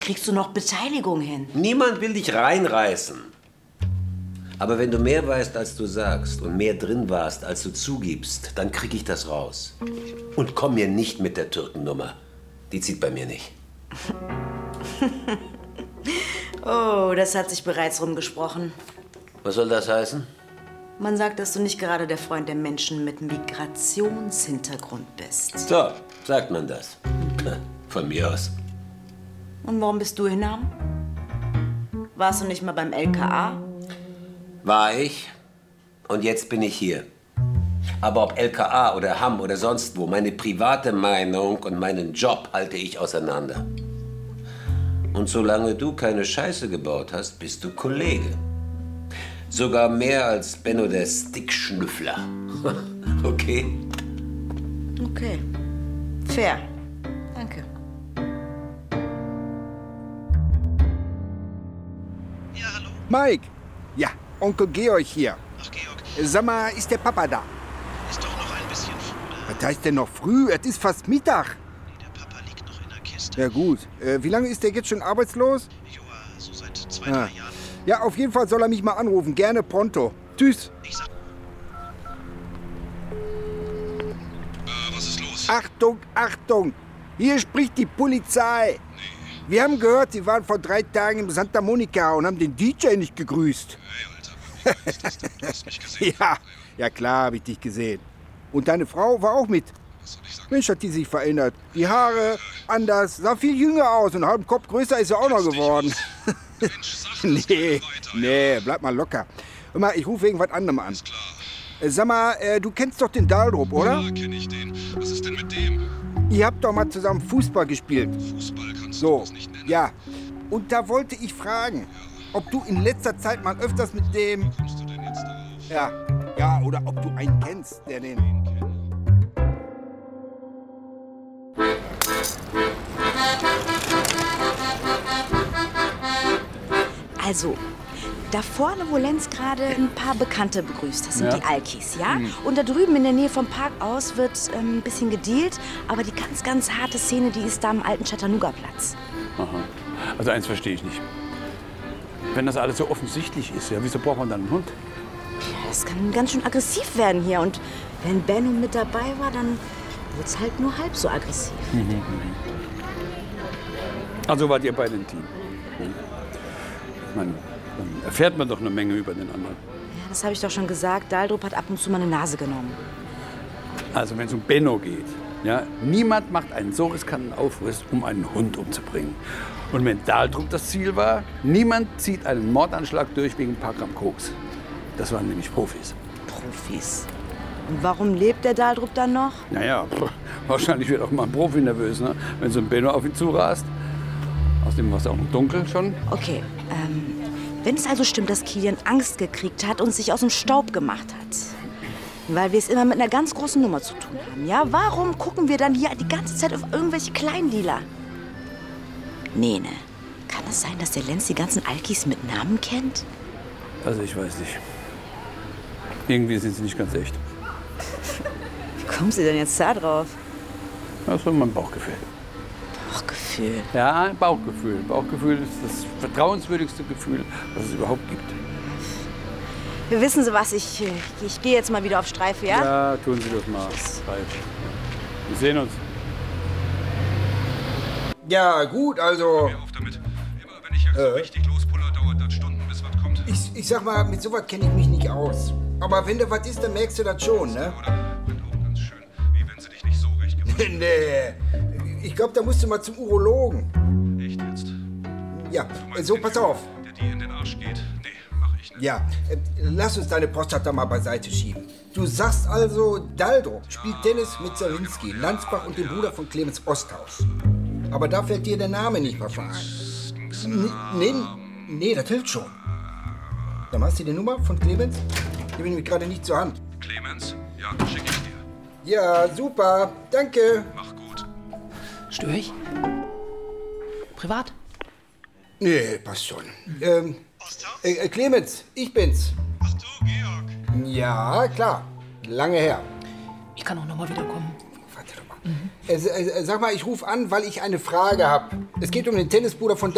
kriegst du noch Beteiligung hin. Niemand will dich reinreißen. Aber wenn du mehr weißt, als du sagst und mehr drin warst, als du zugibst, dann krieg ich das raus. Und komm mir nicht mit der Türkennummer. Die zieht bei mir nicht. Oh, das hat sich bereits rumgesprochen. Was soll das heißen? Man sagt, dass du nicht gerade der Freund der Menschen mit Migrationshintergrund bist. So, sagt man das. Von mir aus. Und warum bist du in Hamm? Warst du nicht mal beim LKA? War ich. Und jetzt bin ich hier. Aber ob LKA oder Hamm oder sonst wo, meine private Meinung und meinen Job halte ich auseinander. Und solange du keine Scheiße gebaut hast, bist du Kollege. Sogar mehr als Benno der Stickschnüffler. Okay? Okay. Fair. Danke. Ja, hallo? Mike! Ja, Onkel Georg hier. Ach, Georg, Sag mal, ist der Papa da? ist doch noch ein bisschen früh, oder? Was heißt denn noch früh? Es ist fast Mittag. Nee, der Papa liegt noch in der Kiste. Ja gut. Wie lange ist der jetzt schon arbeitslos? Joa, so seit 2, 3 Jahren. Ja, auf jeden Fall soll er mich mal anrufen. Gerne pronto. Tschüss. Ich sag... was ist los? Achtung, Achtung! Hier spricht die Polizei. Wir haben gehört, Sie waren vor 3 Tagen in Santa Monica und haben den DJ nicht gegrüßt. Hey, Alter, wie ist das denn? Du hast mich gesehen. Ja klar, habe ich dich gesehen. Und deine Frau war auch mit. Was soll ich sagen? Mensch, hat die sich verändert. Die Haare anders, sah viel jünger aus und einen halben Kopf größer ist sie auch noch geworden. Mensch, sag das mal weiter. Nee, bleib mal locker. Hör mal, ich rufe wegen was anderem an. Klar. Sag mal, du kennst doch den Daldrup, oder? Ja, kenn ich den. Was ist denn mit dem? Ihr habt doch mal zusammen Fußball gespielt. Fußball kannst du So, das nicht nennen. ja. Und da wollte ich fragen, ob du in letzter Zeit mal öfters mit dem... Wie kommst du denn jetzt darauf? Ja, oder ob du einen kennst, der den... Also, da vorne, wo Lenz gerade ein paar Bekannte begrüßt, das sind die Alkis, ja? Und da drüben in der Nähe vom Park aus wird ein bisschen gedealt, aber die ganz, ganz harte Szene, die ist da am alten Chattanooga-Platz. Aha. Also eins verstehe ich nicht. Wenn das alles so offensichtlich ist, ja, wieso braucht man dann einen Hund? Ja, das kann ganz schön aggressiv werden hier. Und wenn Benno mit dabei war, dann wird's halt nur halb so aggressiv. Also wart ihr beide ein Team. Ich meine, dann erfährt man doch eine Menge über den anderen. Ja, das habe ich doch schon gesagt. Daldrup hat ab und zu mal eine Nase genommen. Also wenn es um Benno geht, ja, niemand macht einen so riskanten Aufriss, um einen Hund umzubringen. Und wenn Daldrup das Ziel war, niemand zieht einen Mordanschlag durch wegen ein paar Gramm Koks. Das waren nämlich Profis. Profis. Und warum lebt der Daldrup dann noch? Naja, wahrscheinlich wird auch mal ein Profi nervös, ne? Wenn so ein Benno auf ihn zurast. Außerdem war es auch noch dunkel schon. Okay, wenn es also stimmt, dass Kilian Angst gekriegt hat und sich aus dem Staub gemacht hat, weil wir es immer mit einer ganz großen Nummer zu tun haben, ja? Warum gucken wir dann hier die ganze Zeit auf irgendwelche Kleindealer? Nene, kann es sein, dass der Lenz die ganzen Alkis mit Namen kennt? Also ich weiß nicht. Irgendwie sind sie nicht ganz echt. Wie kommen Sie denn jetzt da drauf? Das war mein Bauchgefühl. Bauchgefühl. Ja, Bauchgefühl. Bauchgefühl ist das vertrauenswürdigste Gefühl, was es überhaupt gibt. Wir wissen Sie was, ich gehe jetzt mal wieder auf Streife, ja? Ja, tun Sie das mal. Wir sehen uns. Ja, gut, also... Hör auf damit. Immer wenn ich jetzt so richtig lospuller, dauert das Stunden, bis was kommt. Ich sag mal, mit sowas kenne ich mich nicht aus. Aber wenn da was ist, dann merkst du das schon, ne? Oder? Klingt auch ganz schön. Wie wenn sie dich nicht so recht gewaschen. Nee, ich glaube, da musst du mal zum Urologen. Echt jetzt? Ja, Du meinst so, den pass Typen, auf. Der dir in den Arsch geht? Nee, mach ich nicht. Ja, lass uns deine Prostata mal beiseite schieben. Du sagst also, Daldrup spielt Tennis mit Zawinski, Landsbach und dem Bruder von Clemens Osthaus. Aber da fällt dir der Name nicht mehr ein. Nee, das hilft schon. Dann hast du die Nummer von Clemens? Die habe ich nämlich gerade nicht zur Hand. Clemens? Ja, schick ich dir. Ja, super. Danke. Mach gut. Störe ich? Privat? Nee, passt schon. Clemens, ich bin's. Ach du, Georg. Ja, klar. Lange her. Ich kann auch noch mal wiederkommen. Warte doch mal. Sag mal, ich rufe an, weil ich eine Frage habe. Es geht um den Tennisbruder von